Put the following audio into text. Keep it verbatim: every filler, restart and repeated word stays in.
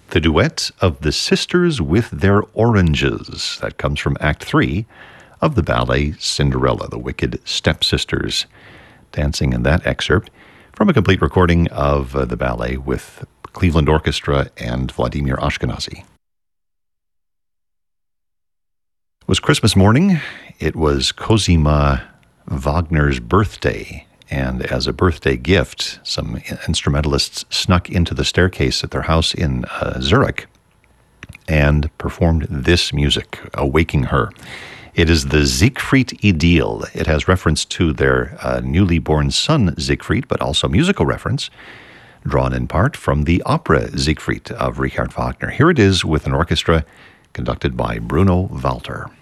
The duet of the sisters with their oranges. That comes from Act Three of the ballet Cinderella, the Wicked Stepsisters, dancing in that excerpt from a complete recording of uh, the ballet with Cleveland Orchestra and Vladimir Ashkenazy. It was Christmas morning. It was Cosima Wagner's birthday. And as a birthday gift, some instrumentalists snuck into the staircase at their house in uh, Zurich and performed this music, awaking her. It is the Siegfried Idyll. It has reference to their uh, newly born son, Siegfried, but also musical reference, drawn in part from the opera Siegfried of Richard Wagner. Here it is with an orchestra conducted by Bruno Walter.